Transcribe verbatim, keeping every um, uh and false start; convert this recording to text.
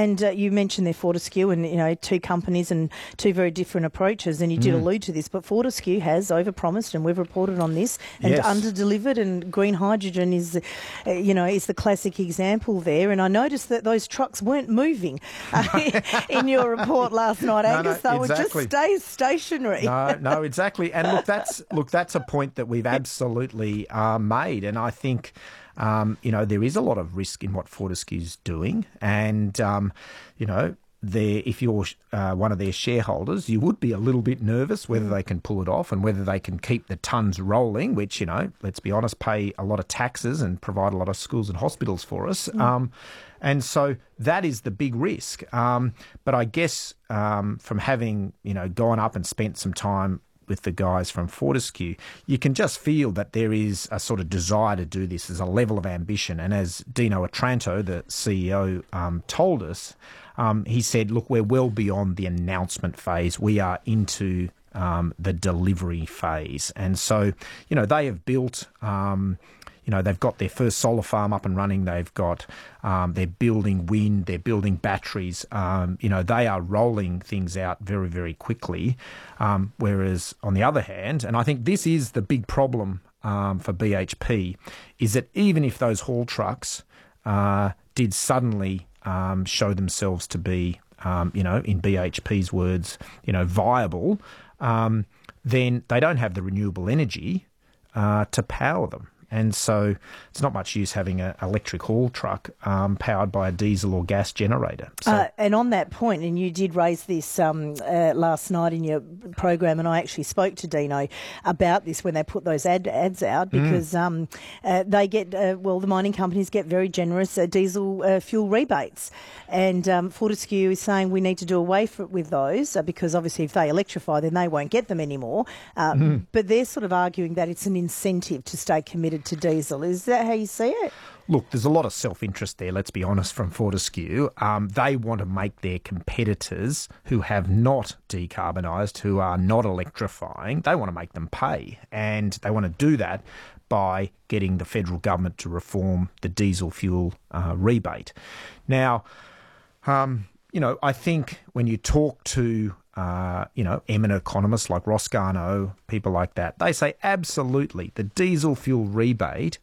and uh, you mentioned there Fortescue and, you know, two companies and two very different approaches, and you did mm. allude to this, but Fortescue has overpromised, and we've reported on this, and yes. underdelivered, and green hydrogen is, uh, you know, is the classic example there. And I noticed that those trucks weren't moving uh, in your report last night, Angus. No, no, they exactly. were just stay stationary. No, no, exactly. And look, that's look, that's a point that we've absolutely uh, made, and I think. Um, you know, there is a lot of risk in what Fortescue's doing, and, um, you know, if you're uh, one of their shareholders, you would be a little bit nervous whether they can pull it off and whether they can keep the tonnes rolling, which, you know, let's be honest, pay a lot of taxes and provide a lot of schools and hospitals for us. Mm. Um, and so that is the big risk. Um, but I guess um, from having, you know, gone up and spent some time with the guys from Fortescue, you can just feel that there is a sort of desire to do this. There's a level of ambition. And as Dino Otranto, the C E O, um, told us, um, he said, look, we're well beyond the announcement phase. We are into um, the delivery phase. And so, you know, they have built... Um, You know, they've got their first solar farm up and running. They've got, um, they're building wind, they're building batteries. Um, you know, they are rolling things out very, very quickly. Um, whereas on the other hand, and I think this is the big problem um, for B H P, is that even if those haul trucks uh, did suddenly um, show themselves to be, um, you know, in B H P's words, you know, viable, um, then they don't have the renewable energy uh, to power them. And so it's not much use having an electric haul truck um, powered by a diesel or gas generator. So, uh, and on that point, and you did raise this um, uh, last night in your program, and I actually spoke to Dino about this when they put those ad, ads out, because mm. um, uh, they get, uh, well, the mining companies get very generous uh, diesel uh, fuel rebates. And um, Fortescue is saying we need to do away for, with those uh, because obviously if they electrify, then they won't get them anymore. Uh, mm. But they're sort of arguing that it's an incentive to stay committed to diesel. Is that how you see it? Look, there's a lot of self-interest there, let's be honest, from Fortescue. Um, they want to make their competitors who have not decarbonised, who are not electrifying, they want to make them pay. And they want to do that by getting the federal government to reform the diesel fuel uh, rebate. Now, um, you know, I think when you talk to Uh, you know, eminent economists like Ross Garnaut, people like that, they say absolutely the diesel fuel rebate